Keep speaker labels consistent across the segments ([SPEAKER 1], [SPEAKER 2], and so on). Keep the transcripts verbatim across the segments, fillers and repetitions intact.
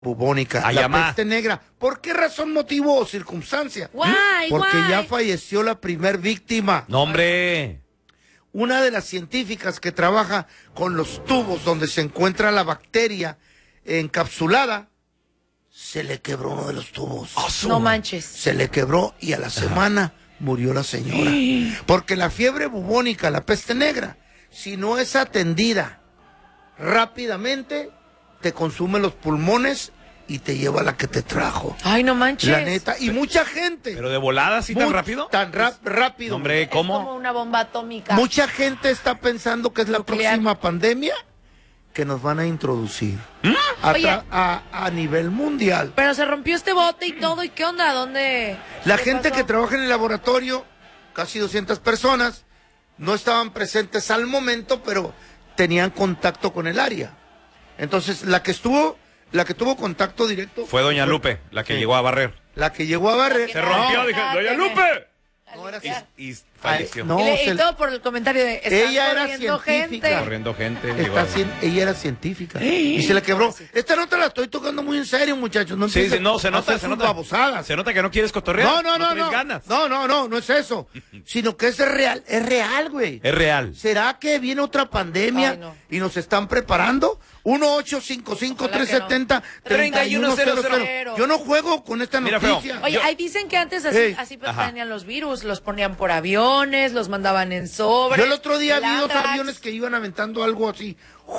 [SPEAKER 1] bubónica,
[SPEAKER 2] Ay,
[SPEAKER 1] la
[SPEAKER 2] amá.
[SPEAKER 1] peste negra. ¿Por qué razón, motivo o circunstancia?
[SPEAKER 3] Guay,
[SPEAKER 1] Porque
[SPEAKER 3] guay.
[SPEAKER 1] ya falleció la primer víctima.
[SPEAKER 2] No, hombre.
[SPEAKER 1] Una de las científicas que trabaja con los tubos donde se encuentra la bacteria encapsulada, se le quebró uno de los tubos.
[SPEAKER 3] No manches.
[SPEAKER 1] Se le quebró y a la semana murió la señora. Porque la fiebre bubónica, la peste negra, si no es atendida rápidamente, te consume los pulmones y te lleva a la que te trajo.
[SPEAKER 3] Ay, no manches.
[SPEAKER 1] La neta. Y mucha gente.
[SPEAKER 2] ¿Pero de volada así tan
[SPEAKER 1] Mu-
[SPEAKER 2] rápido?
[SPEAKER 1] Tan rap- rápido.
[SPEAKER 2] Hombre,
[SPEAKER 3] Es como
[SPEAKER 2] ¿cómo?
[SPEAKER 3] una bomba atómica.
[SPEAKER 1] Mucha gente está pensando que es la
[SPEAKER 3] Nuclear.
[SPEAKER 1] próxima pandemia que nos van a introducir
[SPEAKER 2] ¿Mm?
[SPEAKER 1] a,
[SPEAKER 3] Oye.
[SPEAKER 1] tra- a- a nivel mundial.
[SPEAKER 3] Pero se rompió este bote y todo. ¿Y qué onda? ¿Dónde?
[SPEAKER 1] La
[SPEAKER 3] qué
[SPEAKER 1] gente
[SPEAKER 3] pasó?
[SPEAKER 1] que trabaja en el laboratorio, casi doscientas personas, no estaban presentes al momento, pero tenían contacto con el área. Entonces, la que estuvo, la que tuvo contacto directo
[SPEAKER 2] Fue Doña Lupe, la que
[SPEAKER 1] Sí.
[SPEAKER 2] llegó a barrer.
[SPEAKER 1] La que llegó a barrer.
[SPEAKER 2] Se rompió,
[SPEAKER 3] No,
[SPEAKER 2] dije,
[SPEAKER 3] no,
[SPEAKER 2] ¡Doña
[SPEAKER 3] no,
[SPEAKER 2] Lupe!
[SPEAKER 1] No, era
[SPEAKER 3] Ya.
[SPEAKER 2] Y falleció.
[SPEAKER 1] Ay, no.
[SPEAKER 3] y, le- y
[SPEAKER 1] se-
[SPEAKER 3] todo por el comentario de. Están
[SPEAKER 1] Ella era
[SPEAKER 3] corriendo
[SPEAKER 1] científica.
[SPEAKER 3] gente.
[SPEAKER 2] Corriendo gente. llegó
[SPEAKER 1] Está
[SPEAKER 2] a-
[SPEAKER 1] cien- ella era científica y se le quebró. Esta nota la estoy tocando muy en serio, muchachos. No
[SPEAKER 2] Sí,
[SPEAKER 1] empiecen
[SPEAKER 2] sí, no, se
[SPEAKER 1] a
[SPEAKER 2] nota,
[SPEAKER 1] hacer
[SPEAKER 2] se
[SPEAKER 1] sus
[SPEAKER 2] nota.
[SPEAKER 1] babosadas.
[SPEAKER 2] Se nota que no quieres cotorrear.
[SPEAKER 1] No, no, no,
[SPEAKER 2] tienes
[SPEAKER 1] no.
[SPEAKER 2] ganas.
[SPEAKER 1] No, no, no, no es eso. Sino que es real, es real, güey.
[SPEAKER 2] Es real.
[SPEAKER 1] ¿Será que viene otra pandemia
[SPEAKER 3] Ay, no.
[SPEAKER 1] y nos están preparando? uno ocho cinco cinco tres
[SPEAKER 3] Ojalá que
[SPEAKER 1] siete cero tres uno cero cero.
[SPEAKER 3] cero.
[SPEAKER 1] Yo no juego con esta
[SPEAKER 2] Mira, feo.
[SPEAKER 1] noticia.
[SPEAKER 3] Oye,
[SPEAKER 2] Yo-
[SPEAKER 3] ahí dicen que antes así,
[SPEAKER 1] Ey.
[SPEAKER 3] así pues
[SPEAKER 2] Ajá.
[SPEAKER 3] tenían los virus, los ponían por aviones, los mandaban en sobres.
[SPEAKER 1] Yo el otro día
[SPEAKER 3] el
[SPEAKER 1] vi dos
[SPEAKER 3] anthrax.
[SPEAKER 1] aviones que iban aventando algo así,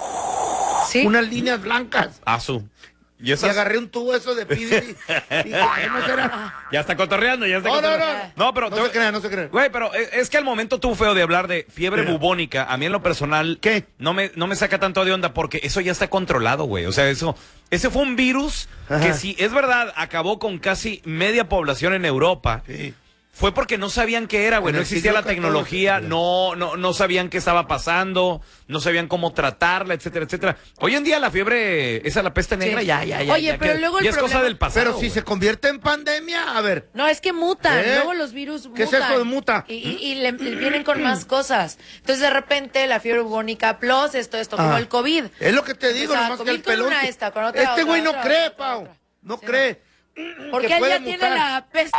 [SPEAKER 3] ¿Sí?
[SPEAKER 1] unas líneas blancas.
[SPEAKER 2] Azul. Y
[SPEAKER 1] Y
[SPEAKER 2] esas...
[SPEAKER 1] agarré un tubo eso de pide y dije, "Ay, no será".
[SPEAKER 2] Ya está cotorreando, ya está
[SPEAKER 1] No, no,
[SPEAKER 2] cotorreando.
[SPEAKER 1] no.
[SPEAKER 2] No, pero...
[SPEAKER 1] No
[SPEAKER 2] te-
[SPEAKER 1] se crean, no se crean.
[SPEAKER 2] Güey, pero es, es que al momento tú, feo, de hablar de fiebre
[SPEAKER 1] Mira.
[SPEAKER 2] bubónica, a mí en lo personal...
[SPEAKER 1] ¿Qué?
[SPEAKER 2] No me, no me saca tanto de onda porque eso ya está controlado, güey. O sea, eso... Ese fue un virus
[SPEAKER 1] Ajá.
[SPEAKER 2] que sí, es verdad, acabó con casi media población en Europa.
[SPEAKER 1] Sí.
[SPEAKER 2] Fue porque no sabían qué era, güey.
[SPEAKER 1] En
[SPEAKER 2] No
[SPEAKER 1] el
[SPEAKER 2] existía
[SPEAKER 1] siglo
[SPEAKER 2] la tecnología,
[SPEAKER 1] catorce.
[SPEAKER 2] no, no, no sabían qué estaba pasando, no sabían cómo tratarla, etcétera, etcétera. Hoy en día la fiebre, esa la peste negra,
[SPEAKER 3] Sí.
[SPEAKER 2] ya, ya, ya.
[SPEAKER 3] Oye,
[SPEAKER 2] ya
[SPEAKER 3] pero
[SPEAKER 2] que-
[SPEAKER 3] luego el
[SPEAKER 2] ya es cosa
[SPEAKER 3] problema-
[SPEAKER 2] del pasado.
[SPEAKER 1] Pero si se
[SPEAKER 2] güey.
[SPEAKER 1] convierte en pandemia, a ver,
[SPEAKER 3] No, es que mutan,
[SPEAKER 1] ¿Eh?
[SPEAKER 3] luego los virus mutan.
[SPEAKER 1] ¿Qué es eso de muta?
[SPEAKER 3] Y, y- y le, le vienen con más cosas. Entonces, de repente, la fiebre bubónica plus, esto, esto, como
[SPEAKER 1] Ah.
[SPEAKER 3] el COVID.
[SPEAKER 1] es lo que te digo,
[SPEAKER 3] O sea,
[SPEAKER 1] nomás que
[SPEAKER 3] COVID
[SPEAKER 1] el
[SPEAKER 3] con
[SPEAKER 1] pelón.
[SPEAKER 3] una esta, con otra,
[SPEAKER 1] este
[SPEAKER 3] otra,
[SPEAKER 1] güey no
[SPEAKER 3] otra,
[SPEAKER 1] cree,
[SPEAKER 3] otra,
[SPEAKER 1] Pau.
[SPEAKER 3] otra.
[SPEAKER 1] No
[SPEAKER 3] Sí,
[SPEAKER 1] cree.
[SPEAKER 3] Porque
[SPEAKER 1] que
[SPEAKER 3] él
[SPEAKER 1] puede
[SPEAKER 3] ya tiene
[SPEAKER 1] mutar.
[SPEAKER 3] la peste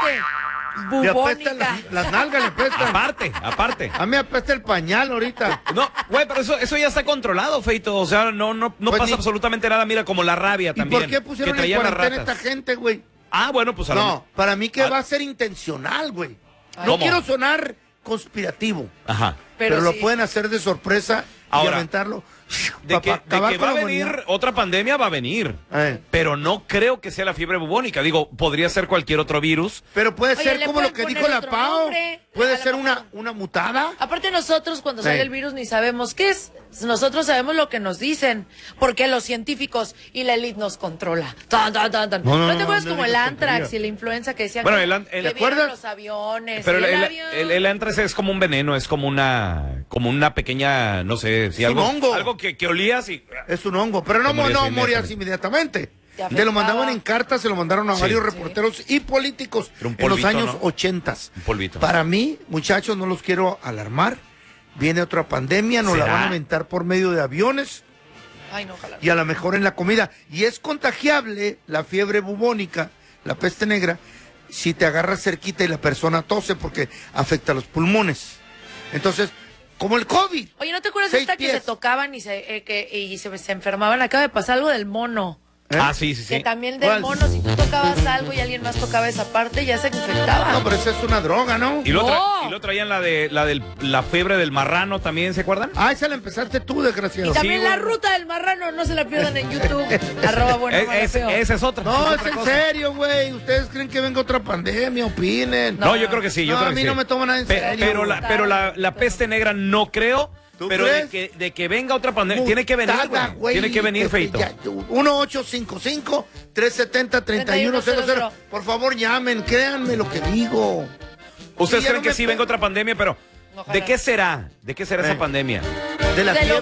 [SPEAKER 1] Le apestan
[SPEAKER 3] bubónica.
[SPEAKER 1] las, las nalgas, le apestan.
[SPEAKER 2] Aparte, aparte.
[SPEAKER 1] A mí me apesta el pañal ahorita.
[SPEAKER 2] No, güey, pero eso, eso ya está controlado, Feito. O sea, no, no, no
[SPEAKER 1] Pues
[SPEAKER 2] pasa
[SPEAKER 1] ni-
[SPEAKER 2] absolutamente nada. Mira, como la rabia
[SPEAKER 1] ¿Y
[SPEAKER 2] también.
[SPEAKER 1] por qué pusieron
[SPEAKER 2] que
[SPEAKER 1] en
[SPEAKER 2] traían las
[SPEAKER 1] cuarentena
[SPEAKER 2] ratas.
[SPEAKER 1] esta gente, güey?
[SPEAKER 2] Ah, bueno, pues a lo
[SPEAKER 1] No, para mí que
[SPEAKER 2] Ah.
[SPEAKER 1] va a ser intencional, güey.
[SPEAKER 3] Ay.
[SPEAKER 1] No
[SPEAKER 2] ¿Cómo?
[SPEAKER 1] quiero sonar conspirativo,
[SPEAKER 2] Ajá.
[SPEAKER 1] pero,
[SPEAKER 3] Pero
[SPEAKER 1] lo
[SPEAKER 3] sí.
[SPEAKER 1] pueden hacer de sorpresa y
[SPEAKER 2] Ahora,
[SPEAKER 1] aventarlo.
[SPEAKER 2] De
[SPEAKER 1] pa-
[SPEAKER 2] que,
[SPEAKER 1] pa-
[SPEAKER 2] de
[SPEAKER 1] acabar
[SPEAKER 2] que
[SPEAKER 1] con
[SPEAKER 2] va a
[SPEAKER 1] la
[SPEAKER 2] venir
[SPEAKER 1] humanidad.
[SPEAKER 2] otra pandemia, va a venir.
[SPEAKER 1] Eh.
[SPEAKER 2] Pero no creo que sea la fiebre bubónica. Digo, podría ser cualquier otro virus.
[SPEAKER 1] Pero puede
[SPEAKER 3] Oye,
[SPEAKER 1] ser
[SPEAKER 3] le
[SPEAKER 1] como lo
[SPEAKER 3] pueden
[SPEAKER 1] que
[SPEAKER 3] poner
[SPEAKER 1] dijo la
[SPEAKER 3] otro
[SPEAKER 1] Pau.
[SPEAKER 3] nombre.
[SPEAKER 1] Puede
[SPEAKER 3] A lo
[SPEAKER 1] ser
[SPEAKER 3] mejor.
[SPEAKER 1] una, una mutada.
[SPEAKER 3] Aparte nosotros cuando
[SPEAKER 1] Sí.
[SPEAKER 3] sale el virus ni sabemos qué es. Nosotros sabemos lo que nos dicen. Porque los científicos y la élite nos controla. Tan, tan, tan, tan.
[SPEAKER 1] No, no,
[SPEAKER 3] ¿No,
[SPEAKER 1] no,
[SPEAKER 3] te acuerdas
[SPEAKER 1] no
[SPEAKER 3] como
[SPEAKER 1] digas
[SPEAKER 3] el anthrax
[SPEAKER 1] tonterías.
[SPEAKER 3] y la influenza que decían
[SPEAKER 2] Bueno,
[SPEAKER 3] que,
[SPEAKER 2] el an- el-
[SPEAKER 3] que
[SPEAKER 1] ¿te
[SPEAKER 3] vieron
[SPEAKER 1] acuerdas?
[SPEAKER 3] los aviones?
[SPEAKER 2] Pero
[SPEAKER 3] y
[SPEAKER 2] el,
[SPEAKER 3] el,
[SPEAKER 2] el,
[SPEAKER 3] avión.
[SPEAKER 2] el, el anthrax es como un veneno, es como una como una pequeña, no sé, si
[SPEAKER 1] Es
[SPEAKER 2] algo,
[SPEAKER 1] un hongo.
[SPEAKER 2] algo que, que olías y...
[SPEAKER 1] Es un hongo, pero no,
[SPEAKER 2] Te
[SPEAKER 1] mo-
[SPEAKER 2] morías
[SPEAKER 1] no morías
[SPEAKER 2] inmediatamente.
[SPEAKER 1] inmediatamente.
[SPEAKER 3] Te
[SPEAKER 1] Te lo
[SPEAKER 3] afectaba.
[SPEAKER 1] mandaban en cartas, se lo mandaron a
[SPEAKER 2] Sí.
[SPEAKER 1] varios
[SPEAKER 2] Sí.
[SPEAKER 1] reporteros y políticos
[SPEAKER 2] Era un
[SPEAKER 1] en los
[SPEAKER 2] polvito,
[SPEAKER 1] años
[SPEAKER 2] ¿no?
[SPEAKER 1] ochentas.
[SPEAKER 2] Un polvito.
[SPEAKER 1] Para mí, muchachos, no los quiero alarmar. Viene otra pandemia, nos la
[SPEAKER 2] ¿Será?
[SPEAKER 1] van a aventar por medio de aviones
[SPEAKER 3] Ay, no, ojalá.
[SPEAKER 1] y a lo mejor en la comida. Y es contagiable la fiebre bubónica, la peste negra, si te agarras cerquita y la persona tose porque afecta los pulmones. Entonces, como el COVID.
[SPEAKER 3] Oye, ¿no te acuerdas
[SPEAKER 1] Seis
[SPEAKER 3] esta que
[SPEAKER 1] pies.
[SPEAKER 3] se tocaban y se, eh, que, y se, se enfermaban? Acaba de pasar algo del mono.
[SPEAKER 1] ¿Eh?
[SPEAKER 2] Ah, sí, sí,
[SPEAKER 3] Que
[SPEAKER 2] sí.
[SPEAKER 3] también del
[SPEAKER 1] ¿Cuál?
[SPEAKER 3] mono, si tú tocabas algo y alguien más tocaba esa parte, ya se infectaba.
[SPEAKER 1] No, pero esa es una droga, ¿no?
[SPEAKER 2] Y lo, tra-
[SPEAKER 3] No.
[SPEAKER 2] y lo traían la de la del la fiebre del marrano también, ¿se acuerdan?
[SPEAKER 1] Ah, esa la empezaste tú,
[SPEAKER 3] Y
[SPEAKER 1] desgraciado.
[SPEAKER 3] también
[SPEAKER 2] Sí,
[SPEAKER 3] la
[SPEAKER 2] bueno.
[SPEAKER 3] ruta del marrano, no se la pierdan en YouTube. Arroba bueno,
[SPEAKER 2] Es-
[SPEAKER 3] malo,
[SPEAKER 2] es-
[SPEAKER 3] feo.
[SPEAKER 2] esa es otra.
[SPEAKER 1] No,
[SPEAKER 2] es
[SPEAKER 1] es
[SPEAKER 2] otra
[SPEAKER 1] en
[SPEAKER 2] cosa.
[SPEAKER 1] serio, güey. ¿Ustedes creen que venga otra pandemia? Opinen.
[SPEAKER 2] No, yo creo que sí, yo
[SPEAKER 1] No,
[SPEAKER 2] creo
[SPEAKER 1] a
[SPEAKER 2] que
[SPEAKER 1] mí
[SPEAKER 2] sí.
[SPEAKER 1] no me tomo nada en
[SPEAKER 2] Pe-
[SPEAKER 1] serio.
[SPEAKER 2] Pero la, pero la, la peste negra no creo.
[SPEAKER 1] ¿Tú
[SPEAKER 2] Pero de
[SPEAKER 1] crees?
[SPEAKER 2] que, de que venga otra pandemia, tiene que venir,
[SPEAKER 1] Mutada,
[SPEAKER 2] güey. Tiene que venir,
[SPEAKER 1] Este,
[SPEAKER 2] Feito.
[SPEAKER 1] ya, uno ocho cinco cinco, tres siete cero, tres uno cero cero. Por favor, llamen, créanme lo que digo.
[SPEAKER 2] ¿Ustedes
[SPEAKER 1] Sí, ya
[SPEAKER 2] creen
[SPEAKER 1] no
[SPEAKER 2] que
[SPEAKER 1] me
[SPEAKER 2] sí
[SPEAKER 1] pe-
[SPEAKER 2] venga otra pandemia? Pero,
[SPEAKER 3] Ojalá.
[SPEAKER 2] ¿de qué será? ¿De qué será
[SPEAKER 1] Eh.
[SPEAKER 2] esa pandemia?
[SPEAKER 1] De la
[SPEAKER 3] De lo
[SPEAKER 1] fiebre